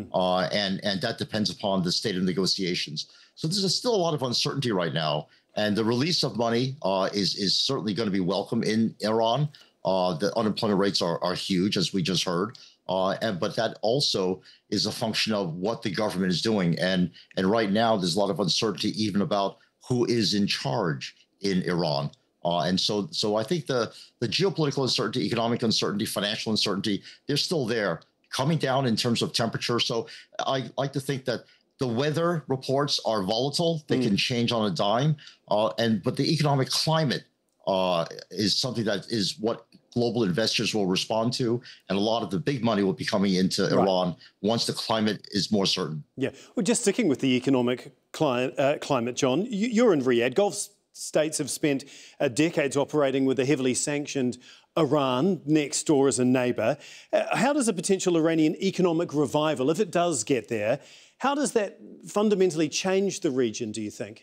and that depends upon the state of negotiations. So there's still a lot of uncertainty right now, and the release of money is certainly going to be welcome in Iran. The unemployment rates are huge, as we just heard, but that also is a function of what the government is doing, and right now there's a lot of uncertainty even about who is in charge in Iran. And so I think the geopolitical uncertainty, economic uncertainty, financial uncertainty, they're still there, coming down in terms of temperature. So I like to think that the weather reports are volatile; they can change on a dime. But the economic climate is something that is what global investors will respond to, and a lot of the big money will be coming into Iran once the climate is more certain. Yeah, well, just sticking with the economic climate, John, you're in Riyadh. Gulf states have spent decades operating with a heavily sanctioned Iran next door as a neighbour. How does a potential Iranian economic revival, if it does get there, how does that fundamentally change the region, do you think?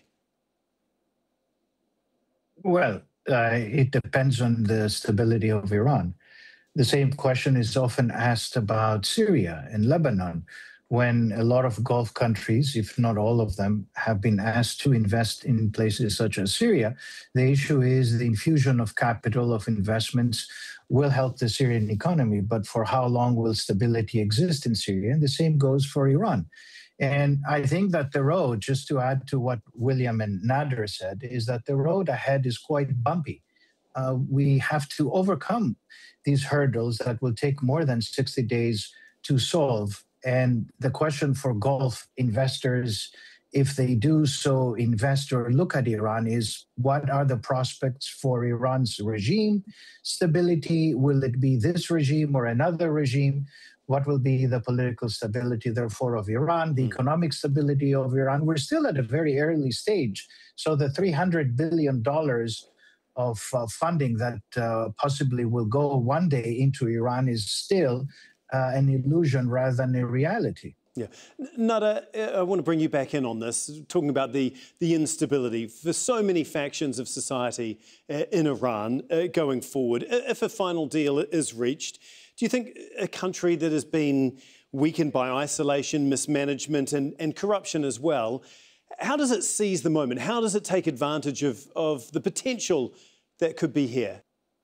Well, it depends on the stability of Iran. The same question is often asked about Syria and Lebanon, when a lot of Gulf countries, if not all of them, have been asked to invest in places such as Syria. The issue is the infusion of capital, of investments, will help the Syrian economy, but for how long will stability exist in Syria? And the same goes for Iran. And I think that the road, just to add to what William and Nader said, is that the road ahead is quite bumpy. We have to overcome these hurdles that will take more than 60 days to solve. And the question for Gulf investors, if they do so invest or look at Iran, is what are the prospects for Iran's regime stability? Will it be this regime or another regime? What will be the political stability, therefore, of Iran, the economic stability of Iran? We're still at a very early stage. So the $300 billion of funding that possibly will go one day into Iran is still an illusion rather than a reality. Yeah. Nader, I want to bring you back in on this, talking about the instability for so many factions of society in Iran going forward. If a final deal is reached, do you think a country that has been weakened by isolation, mismanagement and corruption as well, how does it seize the moment? How does it take advantage of the potential that could be here?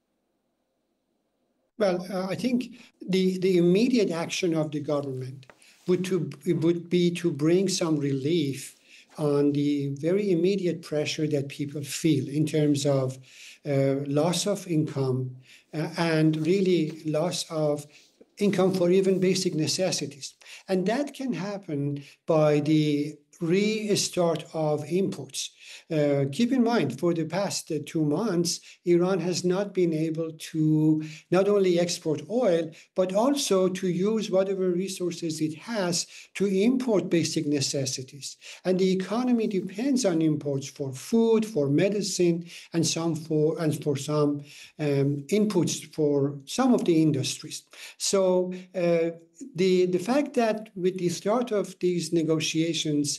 Well, I think the immediate action of the government would be to bring some relief on the very immediate pressure that people feel in terms of loss of income and really loss of income for even basic necessities. And that can happen by the restart of imports. Keep in mind, for the past 2 months, Iran has not been able to not only export oil, but also to use whatever resources it has to import basic necessities. And the economy depends on imports for food, for medicine, and for some inputs for some of the industries. So the fact that with the start of these negotiations,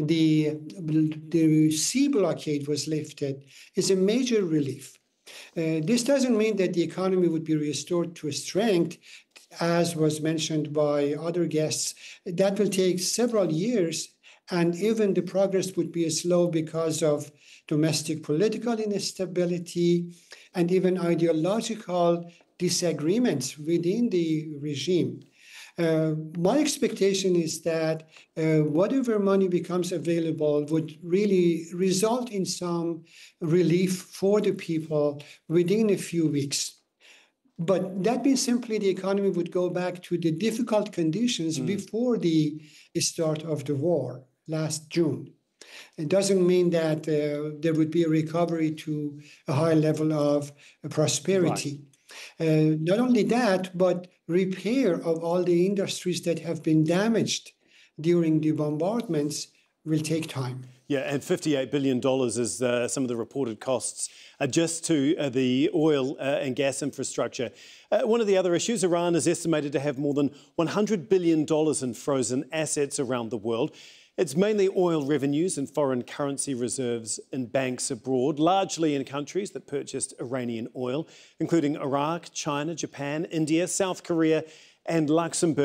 the sea blockade was lifted is a major relief. This doesn't mean that the economy would be restored to strength, as was mentioned by other guests. That will take several years, and even the progress would be slow because of domestic political instability and even ideological disagreements within the regime. My expectation is that whatever money becomes available would really result in some relief for the people within a few weeks. But that means simply the economy would go back to the difficult conditions before the start of the war last June. It doesn't mean that there would be a recovery to a high level of prosperity. Right. Not only that, but repair of all the industries that have been damaged during the bombardments will take time. Yeah, and $58 billion is some of the reported costs just to the oil and gas infrastructure. One of the other issues, Iran is estimated to have more than $100 billion in frozen assets around the world. It's mainly oil revenues and foreign currency reserves in banks abroad, largely in countries that purchased Iranian oil, including Iraq, China, Japan, India, South Korea and Luxembourg.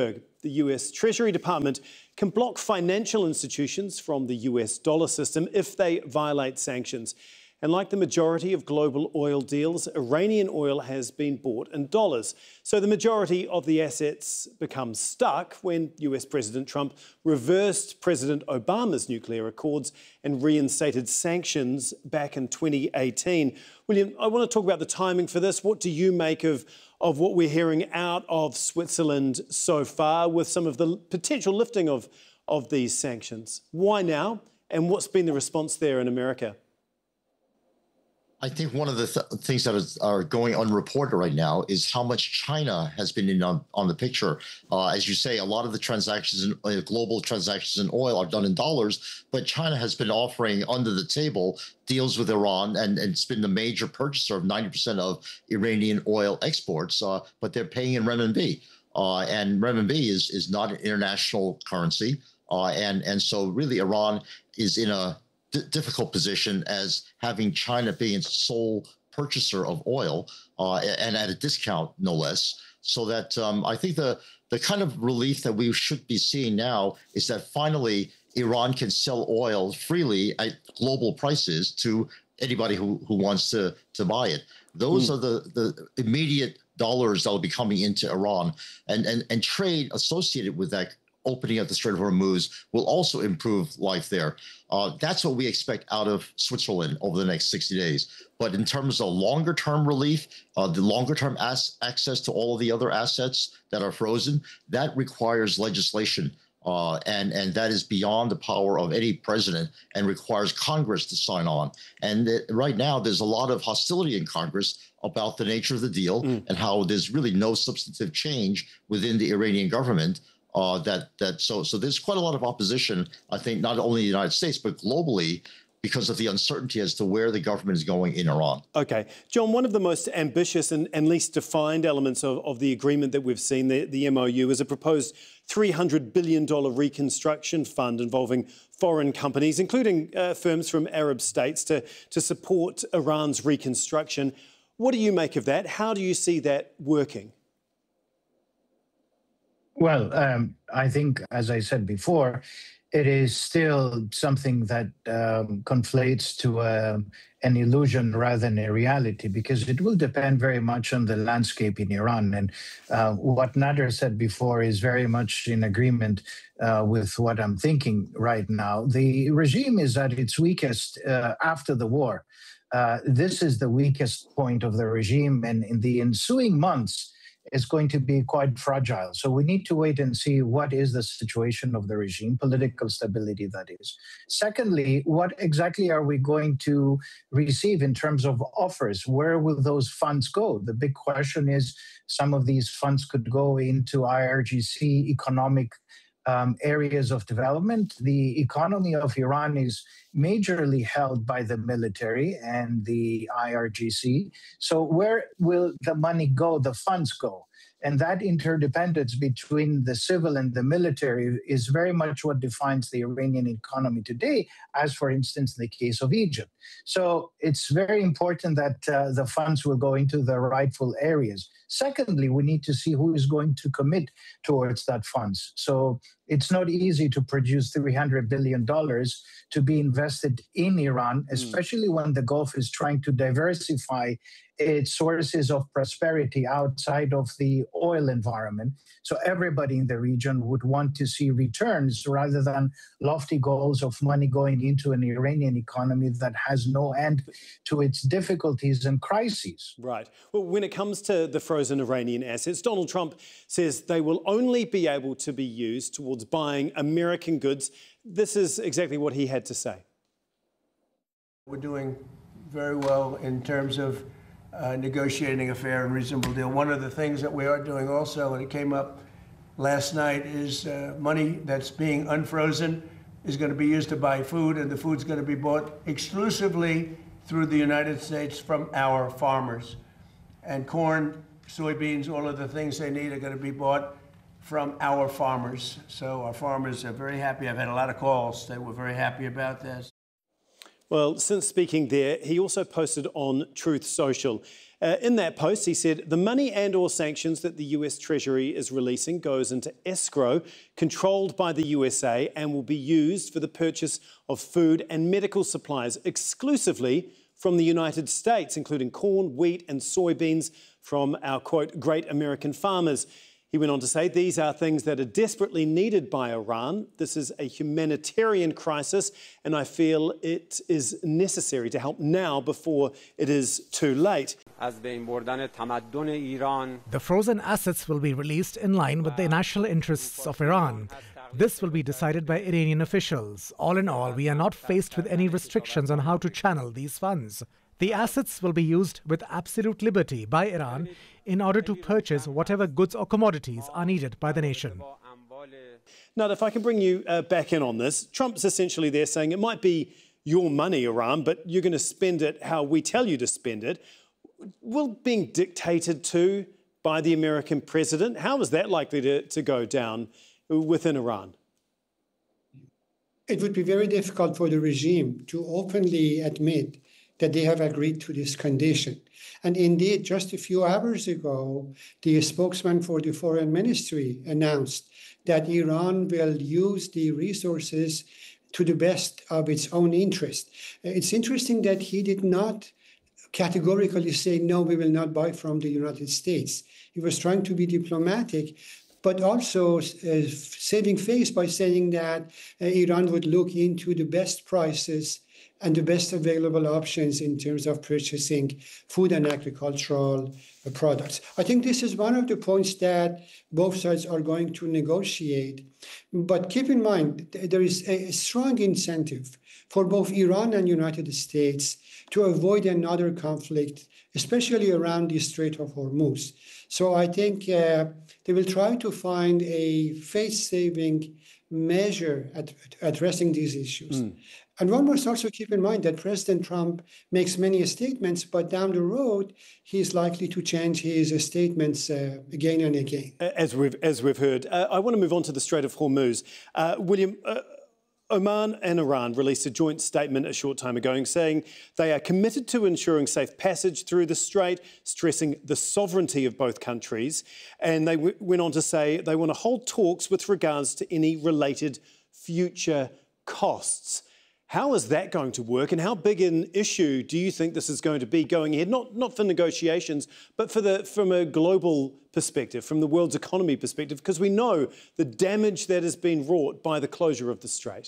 The US Treasury Department can block financial institutions from the US dollar system if they violate sanctions. And like the majority of global oil deals, Iranian oil has been bought in dollars. So the majority of the assets become stuck when US President Trump reversed President Obama's nuclear accords and reinstated sanctions back in 2018. William, I want to talk about the timing for this. What do you make of what we're hearing out of Switzerland so far with some of the potential lifting of these sanctions? Why now? And what's been the response there in America? I think one of the things that are going unreported right now is how much China has been in on the picture. As you say, a lot of the transactions, global transactions in oil are done in dollars, but China has been offering under the table deals with Iran, and it's been the major purchaser of 90% of Iranian oil exports, but they're paying in renminbi. And renminbi is not an international currency. And so really Iran is in a difficult position as having China being its sole purchaser of oil and at a discount, no less. So that I think the kind of relief that we should be seeing now is that finally Iran can sell oil freely at global prices to anybody who wants to buy it. Those are the immediate dollars that will be coming into Iran, and trade associated with that opening up the Strait of Hormuz will also improve life there. That's what we expect out of Switzerland over the next 60 days. But in terms of longer-term relief, the longer-term access to all of the other assets that are frozen, that requires legislation. And that is beyond the power of any president and requires Congress to sign on. And right now, there's a lot of hostility in Congress about the nature of the deal and how there's really no substantive change within the Iranian government. So there's quite a lot of opposition, I think, not only in the United States, but globally, because of the uncertainty as to where the government is going in Iran. OK. John, one of the most ambitious and least defined elements of the agreement that we've seen, the MOU, is a proposed $300 billion reconstruction fund involving foreign companies, including firms from Arab states, to support Iran's reconstruction. What do you make of that? How do you see that working? Well, I think, as I said before, it is still something that conflates to an illusion rather than a reality, because it will depend very much on the landscape in Iran. And what Nader said before is very much in agreement with what I'm thinking right now. The regime is at its weakest after the war. This is the weakest point of the regime, and in the ensuing months, is going to be quite fragile. So we need to wait and see what is the situation of the regime, political stability, that is. Secondly, what exactly are we going to receive in terms of offers? Where will those funds go? The big question is some of these funds could go into IRGC economic areas of development. The economy of Iran is majorly held by the military and the IRGC. So where will the money go, the funds go? And that interdependence between the civil and the military is very much what defines the Iranian economy today, as, for instance, in the case of Egypt. So it's very important that the funds will go into the rightful areas. Secondly, we need to see who is going to commit towards that funds. So it's not easy to produce $300 billion to be invested in Iran, especially when the Gulf is trying to diversify its sources of prosperity outside of the oil environment. So everybody in the region would want to see returns rather than lofty goals of money going into an Iranian economy that has no end to its difficulties and crises. Right. Well, when it comes to the frozen Iranian assets, Donald Trump says they will only be able to be used towards buying American goods. This is exactly what he had to say. We're doing very well in terms of negotiating a fair and reasonable deal. One of the things that we are doing also, and it came up last night, is money that's being unfrozen is going to be used to buy food, and the food's going to be bought exclusively through the United States from our farmers. And corn, soybeans, all of the things they need are going to be bought from our farmers. So our farmers are very happy. I've had a lot of calls. They were very happy about this. Well, since speaking there, he also posted on Truth Social. In that post, he said, the money and/or sanctions that the US Treasury is releasing goes into escrow controlled by the USA and will be used for the purchase of food and medical supplies exclusively from the United States, including corn, wheat and soybeans from our, quote, great American farmers. He went on to say these are things that are desperately needed by Iran. This is a humanitarian crisis, and I feel it is necessary to help now before it is too late. The frozen assets will be released in line with the national interests of Iran. This will be decided by Iranian officials. All in all, we are not faced with any restrictions on how to channel these funds. The assets will be used with absolute liberty by Iran in order to purchase whatever goods or commodities are needed by the nation. Now, if I can bring you back in on this, Trump's essentially there saying it might be your money, Iran, but you're going to spend it how we tell you to spend it. Will being dictated to by the American president, how is that likely to go down within Iran? It would be very difficult for the regime to openly admit that they have agreed to this condition. And indeed, just a few hours ago, the spokesman for the foreign ministry announced that Iran will use the resources to the best of its own interest. It's interesting that he did not categorically say, no, we will not buy from the United States. He was trying to be diplomatic, but also saving face by saying that Iran would look into the best prices and the best available options in terms of purchasing food and agricultural products. I think this is one of the points that both sides are going to negotiate. But keep in mind, there is a strong incentive for both Iran and United States to avoid another conflict, especially around the Strait of Hormuz. So I think they will try to find a face-saving measure at addressing these issues. And one must also keep in mind that President Trump makes many statements, but down the road, he's likely to change his statements again and again. As we've heard. I want to move on to the Strait of Hormuz. William, Oman and Iran released a joint statement a short time ago saying they are committed to ensuring safe passage through the strait, stressing the sovereignty of both countries. And they went on to say they want to hold talks with regards to any related future costs. How is that going to work, and how big an issue do you think this is going to be going ahead? Not for negotiations, but from a global perspective, from the world's economy perspective, because we know the damage that has been wrought by the closure of the strait.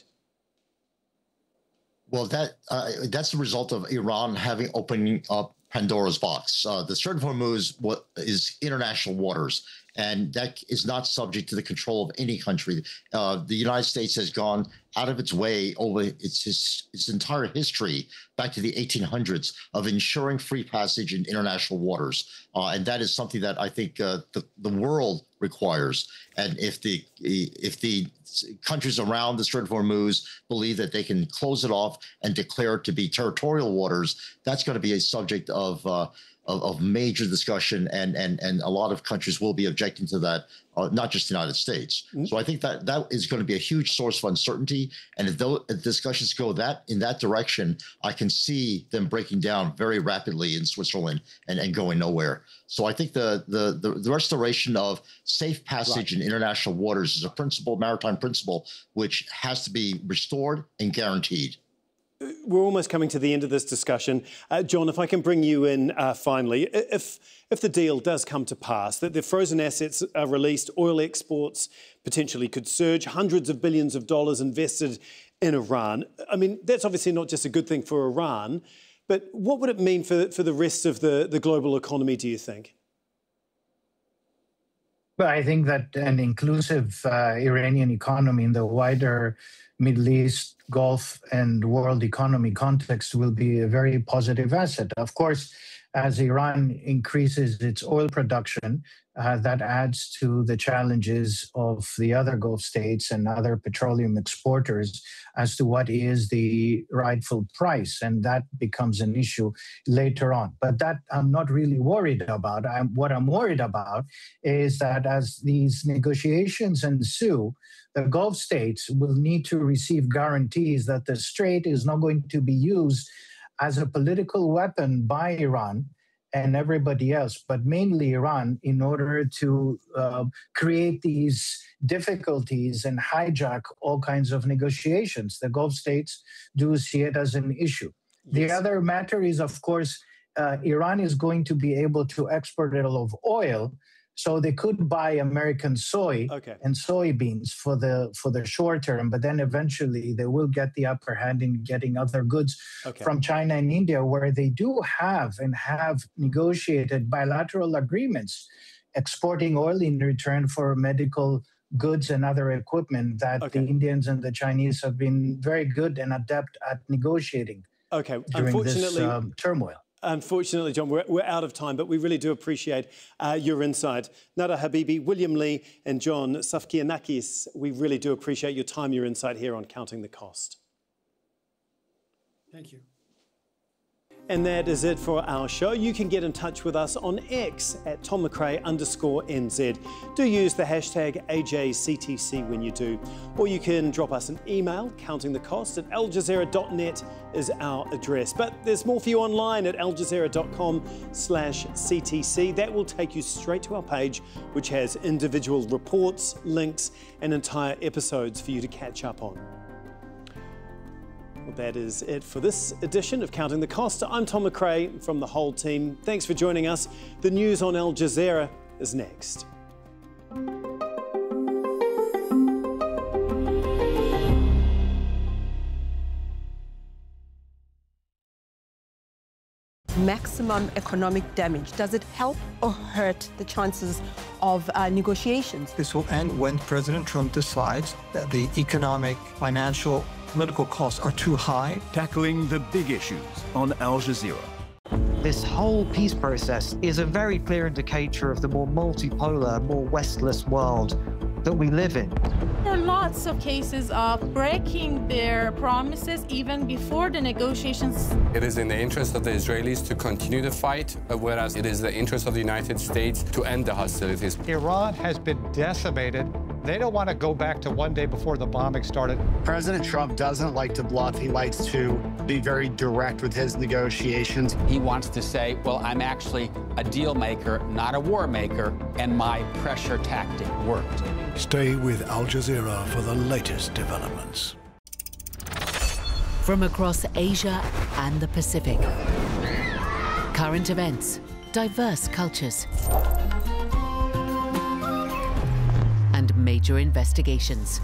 Well, that's the result of Iran having opening up Pandora's box. The Strait of Hormuz is international waters, and that is not subject to the control of any country. The United States has gone out of its way over its entire history back to the 1800s of ensuring free passage in international waters. And that is something that I think the world requires. And if the countries around the Strait of Hormuz believe that they can close it off and declare it to be territorial waters, that's going to be a subject of major discussion, and a lot of countries will be objecting to that, not just the United States. So I think that is going to be a huge source of uncertainty. And if those discussions go in that direction, I can see them breaking down very rapidly in Switzerland and going nowhere. So I think the restoration of safe passage in international waters is a maritime principle, which has to be restored and guaranteed. We're almost coming to the end of this discussion. John, if I can bring you in finally, if the deal does come to pass, that the frozen assets are released, oil exports potentially could surge, hundreds of billions of dollars invested in Iran. I mean, that's obviously not just a good thing for Iran, but what would it mean for the rest of the global economy, do you think? Well, I think that an inclusive Iranian economy in the wider Middle East, Gulf, and world economy context will be a very positive asset. Of course, as Iran increases its oil production, that adds to the challenges of the other Gulf states and other petroleum exporters as to what is the rightful price. And that becomes an issue later on. But that I'm not really worried about. What I'm worried about is that as these negotiations ensue, the Gulf states will need to receive guarantees that the strait is not going to be used as a political weapon by Iran and everybody else, but mainly Iran, in order to create these difficulties and hijack all kinds of negotiations. The Gulf states do see it as an issue. Yes. The other matter is, of course, Iran is going to be able to export a lot of oil, so they could buy American soy and soybeans for the short term, but then eventually they will get the upper hand in getting other goods from China and India, where they do have and have negotiated bilateral agreements exporting oil in return for medical goods and other equipment that the Indians and the Chinese have been very good and adept at negotiating during this turmoil. Unfortunately, John, we're out of time, but we really do appreciate your insight. Nada Habibi, William Lee and John Safkianakis, we really do appreciate your time, your insight here on Counting the Cost. Thank you. And that is it for our show. You can get in touch with us on X at TomMcRae_NZ. Do use the hashtag AJCTC when you do. Or you can drop us an email, countingthecost@aljazeera.net is our address. But there's more for you online at aljazeera.com/CTC. That will take you straight to our page, which has individual reports, links, and entire episodes for you to catch up on. Well, that is it for this edition of Counting the Cost. I'm Tom McRae from the whole team. Thanks for joining us. The news on Al Jazeera is next. Maximum economic damage? Does it help or hurt the chances of negotiations? This will end when President Trump decides that the economic, financial, political costs are too high. Tackling the big issues on Al Jazeera. This whole peace process is a very clear indicator of the more multipolar, more Westless world that we live in. There are lots of cases of breaking their promises even before the negotiations. It is in the interest of the Israelis to continue the fight, whereas it is the interest of the United States to end the hostilities. Iran has been decimated. They don't want to go back to one day before the bombing started. President Trump doesn't like to bluff. He likes to be very direct with his negotiations. He wants to say, well, I'm actually a deal maker, not a war maker, and my pressure tactic worked. Stay with Al Jazeera for the latest developments. From across Asia and the Pacific, current events, diverse cultures, and major investigations.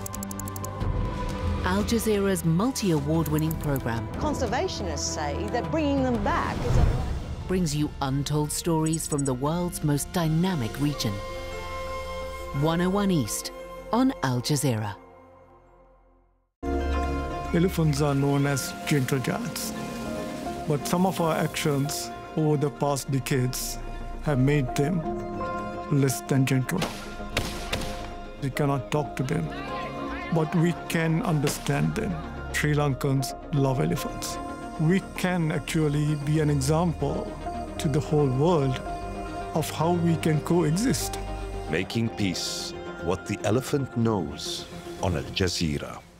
Al Jazeera's multi-award-winning program Conservationists say that bringing them back is brings you untold stories from the world's most dynamic region. 101 East on Al Jazeera. Elephants are known as gentle giants, but some of our actions over the past decades have made them less than gentle. We cannot talk to them, but we can understand them. Sri Lankans love elephants. We can actually be an example to the whole world of how we can coexist. Making peace, what the elephant knows on Al Jazeera.